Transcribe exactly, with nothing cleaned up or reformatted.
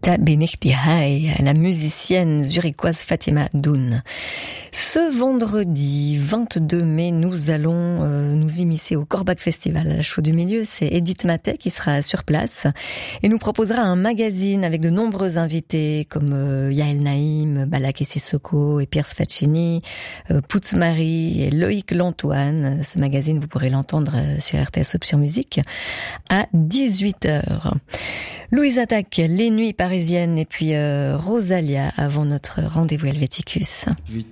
Da bin ich die Hai, la musicienne zurichoise Fatima Doun. Ce vendredi vingt-deux mai, nous allons euh, nous immiscer au Korbach Festival. À la Chaux du Milieu, c'est Edith Matet qui sera sur place et nous proposera un magazine avec de nombreux invités comme euh, Yael Naïm, Balak Sissoko et Pierre Sfaccini, euh, Poutz Marie et Loïc Lantoine. Ce magazine, vous pourrez l'entendre sur R T S Option Musique à dix-huit heures. Louise attaque les nuits parisiennes et puis euh, Rosalia avant notre rendez-vous Helvéticus.